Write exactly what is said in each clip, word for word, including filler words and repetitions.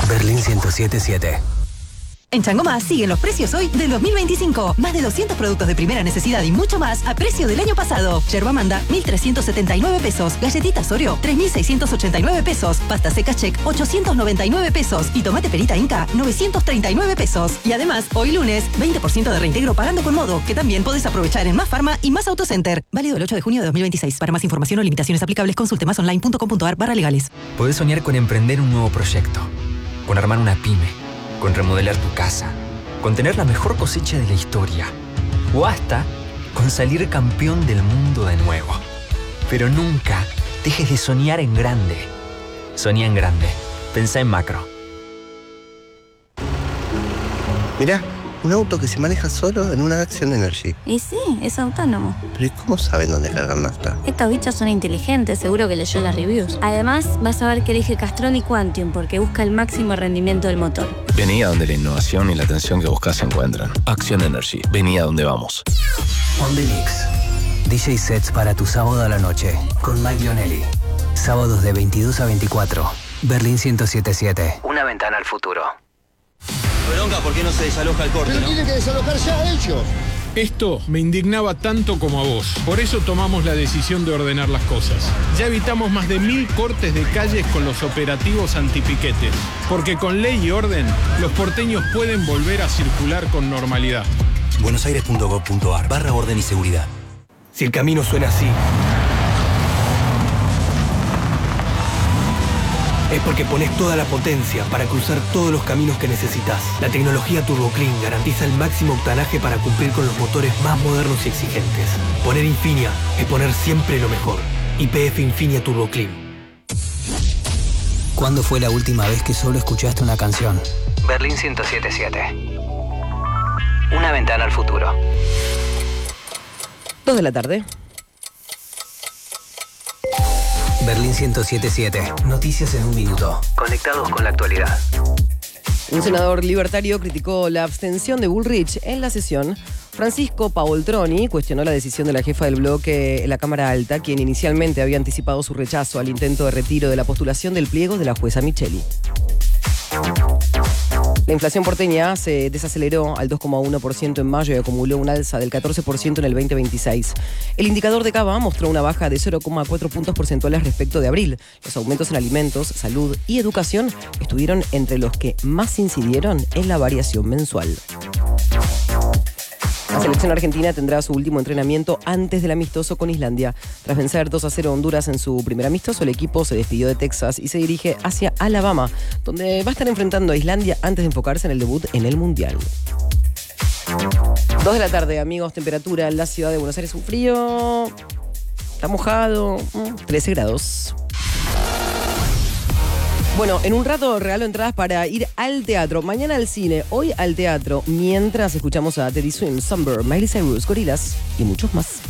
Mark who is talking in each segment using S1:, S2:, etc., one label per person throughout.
S1: Berlín ciento siete punto siete.
S2: En Chango Más siguen los precios hoy del dos mil veinticinco. Más de doscientos productos de primera necesidad y mucho más a precio del año pasado. Yerba Manda, mil trescientos setenta y nueve pesos. Galletitas Oreo, tres mil seiscientos ochenta y nueve pesos. Pasta seca Check, ochocientos noventa y nueve pesos. Y tomate Perita Inca, novecientos treinta y nueve pesos. Y además, hoy lunes, veinte por ciento de reintegro pagando con Modo, que también podés aprovechar en Más Farma y Más Autocenter. Válido el ocho de junio de dos mil veintiséis. Para más información o limitaciones aplicables, consulte masonline.com.ar barra legales.
S3: Podés soñar con emprender un nuevo proyecto, con armar una pyme, con remodelar tu casa, con tener la mejor cosecha de la historia, o hasta con salir campeón del mundo de nuevo. Pero nunca dejes de soñar en grande. Soñá en grande. Pensá en macro.
S4: Mirá, un auto que se maneja solo en una Action Energy.
S5: Y sí, es autónomo.
S4: Pero ¿y cómo saben dónde cargar nafta?
S5: Estos bichos son inteligentes, seguro que leyó las reviews. Además, vas a ver que elige Castrol y Quantium porque busca el máximo rendimiento del motor.
S6: Vení a donde la innovación y la atención que buscas se encuentran. Action Energy. Vení a donde vamos.
S1: On the Mix. D J sets para tu sábado a la noche con Mike Lionelli. Sábados de veintidós a veinticuatro. Berlín ciento siete punto siete. Una ventana al futuro.
S7: Bronca, ¿por qué no se desaloja el corte?
S8: Pero
S7: ¿no?
S8: tienen que desalojar ya ellos.
S9: Esto me indignaba tanto como a vos. Por eso tomamos la decisión de ordenar las cosas. Ya evitamos más de mil cortes de calles con los operativos antipiquetes. Porque con ley y orden, los porteños pueden volver a circular con normalidad.
S7: buenosaires punto gov punto ar barra orden y seguridad.
S10: Si el camino suena así, es porque pones toda la potencia para cruzar todos los caminos que necesitas. La tecnología TurboClean garantiza el máximo octanaje para cumplir con los motores más modernos y exigentes. Poner Infinia es poner siempre lo mejor. Y P F Infinia TurboClean.
S1: ¿Cuándo fue la última vez que solo escuchaste una canción? Berlín ciento siete punto siete. Una ventana al futuro.
S11: Dos de la tarde.
S1: Berlín ciento siete punto siete. Noticias en un minuto. Conectados con la actualidad.
S11: Un senador libertario criticó la abstención de Bullrich en la sesión. Francisco Paoltroni cuestionó la decisión de la jefa del bloque en la Cámara Alta, quien inicialmente había anticipado su rechazo al intento de retiro de la postulación del pliego de la jueza Micheli. La inflación porteña se desaceleró al dos coma uno por ciento en mayo y acumuló un alza del catorce por ciento en el veinte veintiséis. El indicador de Cava mostró una baja de cero coma cuatro puntos porcentuales respecto de abril. Los aumentos en alimentos, salud y educación estuvieron entre los que más incidieron en la variación mensual. La selección argentina tendrá su último entrenamiento antes del amistoso con Islandia. Tras vencer dos a cero a Honduras en su primer amistoso, el equipo se despidió de Texas y se dirige hacia Alabama, donde va a estar enfrentando a Islandia antes de enfocarse en el debut en el Mundial. Dos de la tarde, amigos, temperatura en la ciudad de Buenos Aires, un frío, está mojado, trece grados. Bueno, en un rato regalo entradas para ir al teatro. Mañana al cine, hoy al teatro. Mientras escuchamos a Teddy Swims, Summer, Miley Cyrus, Gorillaz y muchos más.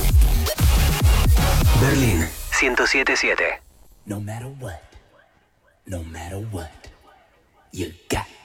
S1: Berlín ciento siete punto siete.
S12: No matter what, no matter what, you got